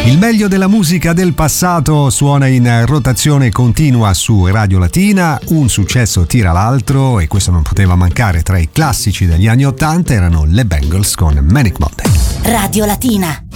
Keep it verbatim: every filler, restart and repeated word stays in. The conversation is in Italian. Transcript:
Il meglio della musica del passato suona in rotazione continua su Radio Latina, un successo tira l'altro e questo non poteva mancare. Tra i classici degli anni ottanta erano le Bangles con Manic Monday. Radio Latina.